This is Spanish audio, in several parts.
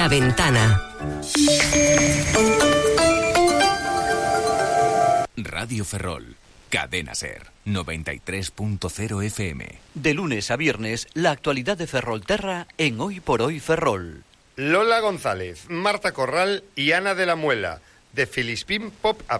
La Ventana. Radio Ferrol, Cadena Ser, 93.0 FM. De lunes a viernes, la actualidad de Ferrolterra en Hoy por Hoy Ferrol. Lola González, Marta Corral y Ana de la Muela, de Filispín Pop-Up.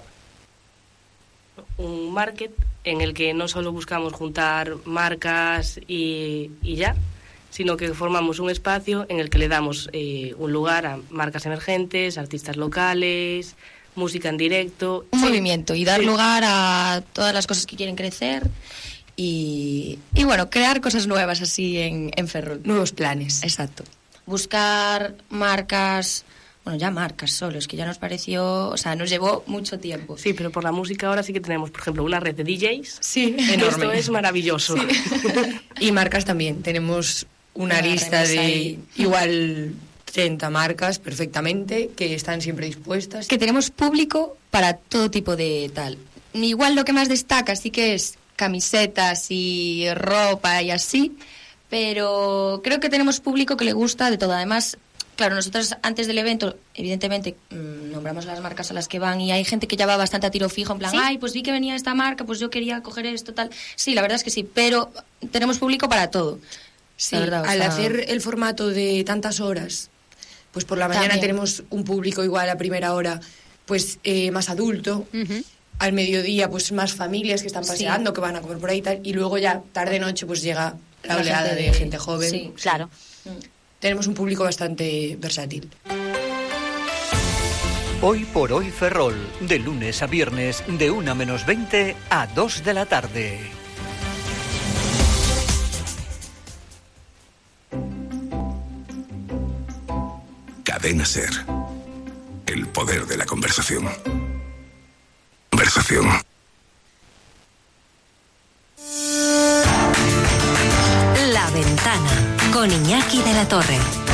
Un market en el que no solo buscamos juntar marcas y ya, sino que formamos un espacio en el que le damos un lugar a marcas emergentes, artistas locales, música en directo. Un movimiento y dar lugar a todas las cosas que quieren crecer y bueno, crear cosas nuevas así en Ferrol. Nuevos planes. Exacto. Buscar marcas, bueno, ya marcas solo, es que ya nos pareció, o sea, nos llevó mucho tiempo. Sí, pero por la música ahora sí que tenemos, por ejemplo, una red de DJs. Sí, enorme. Esto es maravilloso. Sí. Y marcas también, tenemos una lista de ahí. igual 30 marcas perfectamente que están siempre dispuestas. Que tenemos público para todo tipo de tal. Igual lo que más destaca sí que es camisetas y ropa y así, pero creo que tenemos público que le gusta de todo. Además, claro, nosotros antes del evento, evidentemente, nombramos las marcas a las que van y hay gente que ya va bastante a tiro fijo, en plan, ¿sí? Ay, pues vi que venía esta marca, pues yo quería coger esto, tal. Sí, la verdad es que sí, pero tenemos público para todo. Sí, verdad, al hacer el formato de tantas horas, pues por la mañana también tenemos un público igual a primera hora, pues más adulto. Uh-huh. Al mediodía, pues más familias que están paseando, que van a comer por ahí y tal. Y luego ya, tarde-noche, pues llega la oleada de gente joven. Sí, claro. Tenemos un público bastante versátil. Hoy por Hoy Ferrol, de lunes a viernes, de 1:20 a 2 de la tarde. Cadena Ser. El poder de la conversación. Conversación. La Ventana, con Iñaki de la Torre.